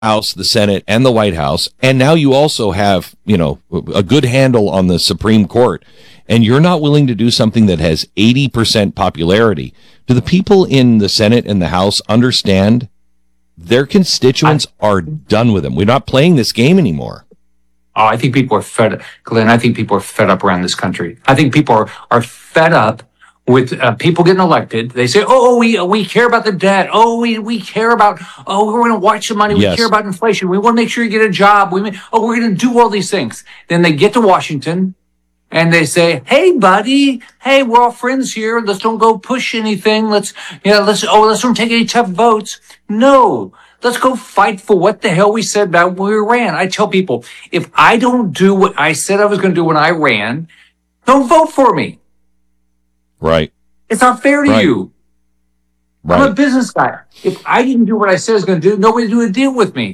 House, the Senate, and the White House, and now you also have, a good handle on the Supreme Court, and you're not willing to do something that has 80% popularity. Do the people in the Senate and the House understand their constituents are done with them? We're not playing this game anymore. Oh, I think people are fed up, Glenn. I think people are fed up around this country. I think people are fed up with people getting elected. They say, we care about the debt. We care about, we're going to watch the money. Yes. We care about inflation. We want to make sure you get a job. We're going to do all these things. Then they get to Washington and they say, hey, buddy, hey, we're all friends here. Let's don't go push anything. Let's don't take any tough votes. No, let's go fight for what the hell we said about when we ran. I tell people, if I don't do what I said I was going to do when I ran, don't vote for me. Right. It's not fair to you. Right. I'm a business guy. If I didn't do what I said I was going to do, nobody would deal with me.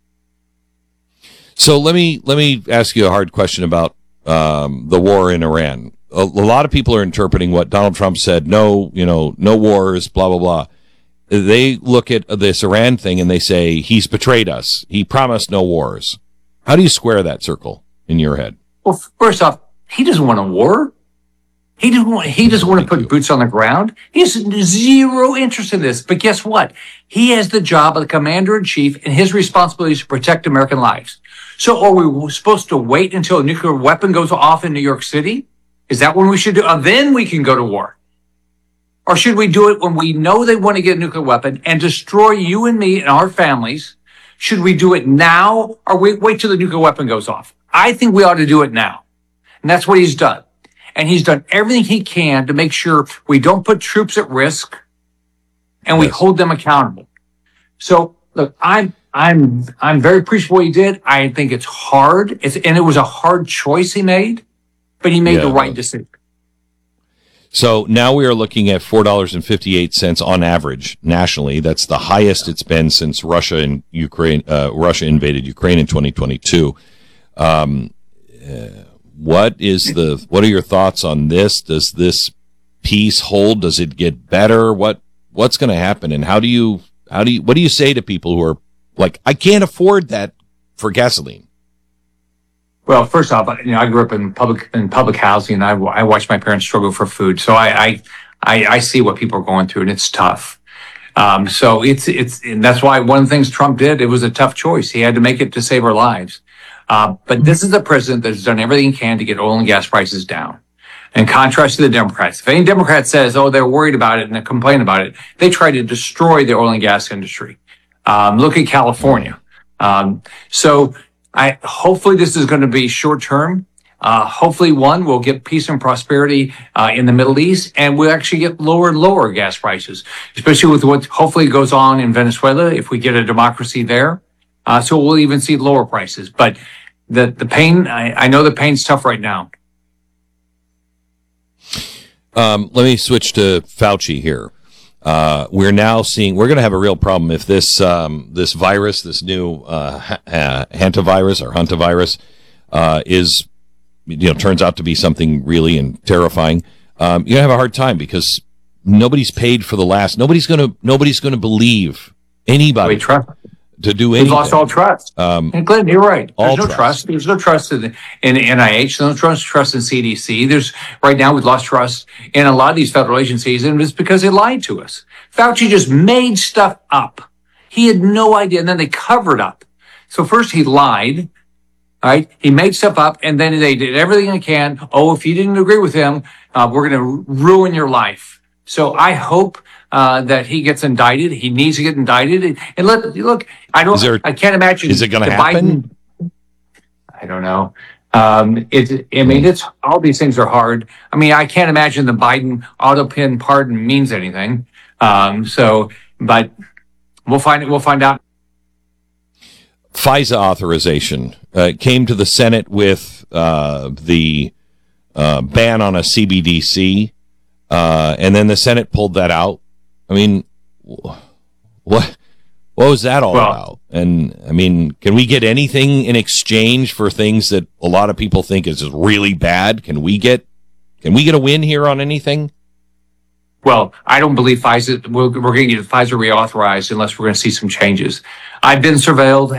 So let me ask you a hard question about the war in Iran. A lot of people are interpreting what Donald Trump said. No wars, blah, blah, blah. They look at this Iran thing and they say, he's betrayed us. He promised no wars. How do you square that circle in your head? Well, first off, he doesn't want a war. He doesn't want to put boots on the ground. He has zero interest in this. But guess what? He has the job of the commander-in-chief, and his responsibility is to protect American lives. So are we supposed to wait until a nuclear weapon goes off in New York City? Is that when we should do it? Then we can go to war. Or should we do it when we know they want to get a nuclear weapon and destroy you and me and our families? Should we do it now or wait till the nuclear weapon goes off? I think we ought to do it now. And that's what he's done. And he's done everything he can to make sure we don't put troops at risk and we hold them accountable. So look, I'm very appreciative of what he did. I think it's hard. And it was a hard choice he made, but he made the right decision. So now we are looking at $4.58 on average nationally. That's the highest it's been since Russia invaded Ukraine in 2022. What are your thoughts on this? Does this piece hold? Does it get better? What's going to happen? And what do you say to people who are like, I can't afford that for gasoline? Well, first off, I grew up in public housing, and I watched my parents struggle for food. So I see what people are going through, and it's tough. So and that's why one of the things Trump did, it was a tough choice. He had to make it to save our lives. But this is a president that's done everything he can to get oil and gas prices down. In contrast to the Democrats, if any Democrat says, they're worried about it and they complain about it, they try to destroy the oil and gas industry. Look at California. So hopefully this is going to be short term. Hopefully we'll get peace and prosperity in the Middle East, and we'll actually get lower and lower gas prices, especially with what hopefully goes on in Venezuela if we get a democracy there. So we'll even see lower prices. But the pain, I know the pain's tough right now. Let me switch to Fauci here. We're now seeing, we're going to have a real problem if this virus, this new hantavirus, turns out to be something really and terrifying. You're going to have a hard time because nobody's paid for nobody's going to believe anybody to do anything. We've lost all trust. And Glenn, you're right. There's no trust. There's no trust in NIH. There's no trust in CDC. Right now we've lost trust in a lot of these federal agencies, and it's because they lied to us. Fauci just made stuff up. He had no idea, and then they covered up. So first he lied, right? He made stuff up, and then they did everything they can. If you didn't agree with him, we're going to ruin your life. So I hope that he gets indicted. He needs to get indicted. And look, I can't imagine. Is it going to happen? I don't know. It's all these things are hard. I mean, I can't imagine the Biden auto-pin pardon means anything. But we'll find out. FISA authorization came to the Senate with the ban on a CBDC, and then the Senate pulled that out. I mean, what was that all about? And I mean, can we get anything in exchange for things that a lot of people think is really bad? Can we get a win here on anything? Well, I don't believe Pfizer, we're going to get Pfizer reauthorized unless we're going to see some changes. I've been surveilled.